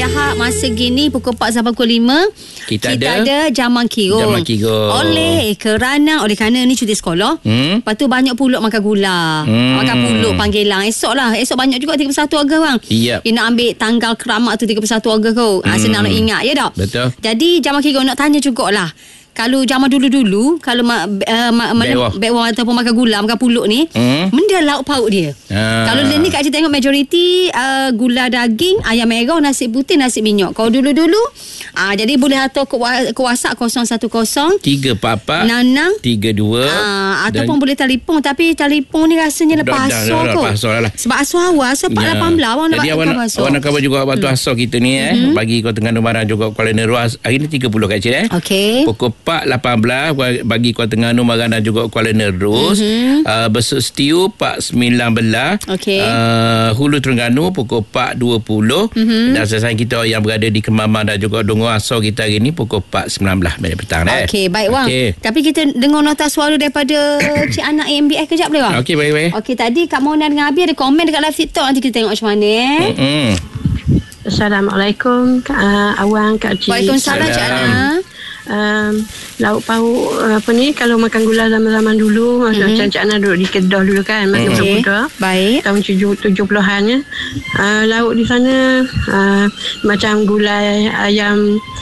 lihat masa gini pukul 4 sampai pukul 5 kita ada Jaman Kirong. Oleh kerana ni cuti sekolah. Lepas tu banyak pulut makan gula. Makan pulut panggilan. Esok banyak juga 31 Ogos bang. Yep. Dia nak ambil tanggal keramat tu 31 Ogos tu. Senang nak ingat ya tak? Betul. Jadi Jaman Kirong nak tanya jugalah. Kalau zaman dulu-dulu kalau bekwan ataupun makan gula, makan pulut ni, benda lauk pauk dia. Kalau dia ni Kak Cik tengok majoriti gula daging, ayam merah, nasi putih, nasi minyak. Kalau dulu-dulu jadi boleh hantar ke WhatsApp 010 344 32 ataupun boleh telefon, tapi telefon ni rasanya lepas asal kot. Sebab asal awal 418 awak nak awak nak cover juga waktu asal kita ni bagi kau Terengganu Barat juga Kuala Nerus hari ni 30 Kak Cik Okey. Pukul 4.18 bagi Kuala Terengganu Barat dan juga Kuala Nerus. Besok Setiu 4.19. Okey. Hulu Terengganu pukul 4.20. Dan sesama kita yang berada di Kemamang dan juga Dongo Asal kita hari ni pukul 4.19 petang. Okey, baik Wang. Tapi kita dengar nota suara daripada Cik Anak AMBS kejap boleh Wang? Okey, baik. Okey, tadi Kak Mona dengan Abi ada komen dekat live TikTok, nanti kita tengok macam mana. Assalamualaikum Awang, Kak Cik. Waalaikumsalam Cik Anak. Lauk pauk kalau makan gula zaman dulu macam Cik Ana duduk di Kedah dulu kan, makan Kedah baik tahun 70-an lauk di sana macam gulai ayam